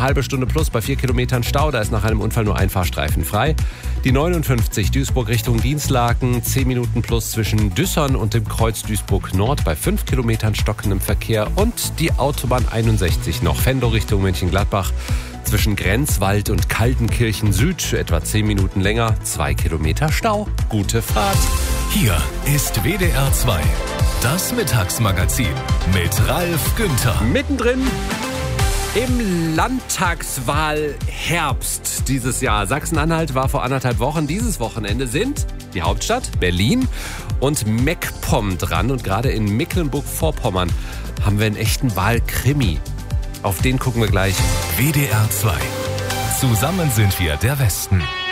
halbe Stunde plus bei 4 Kilometern Stau. Da ist nach einem Unfall nur ein Fahrstreifen frei. Die 59 Duisburg Richtung Dienstlaken, 10 Minuten plus zwischen Düssern und dem Kreuz Duisburg Nord bei 5 Kilometern stockendem Verkehr. Und die Autobahn 61 noch Venlo Richtung Mönchengladbach. Zwischen Grenzwald und Kaltenkirchen Süd etwa 10 Minuten länger, 2 Kilometer Stau. Gute Fahrt. Hier ist WDR 2, das Mittagsmagazin mit Ralf Günther. Mittendrin im Landtagswahlherbst dieses Jahr. Sachsen-Anhalt war vor 1,5 Wochen. Dieses Wochenende sind die Hauptstadt Berlin und MacPom dran. Und gerade in Mecklenburg-Vorpommern haben wir einen echten Wahlkrimi. Auf den gucken wir gleich. WDR 2. Zusammen sind wir der Westen.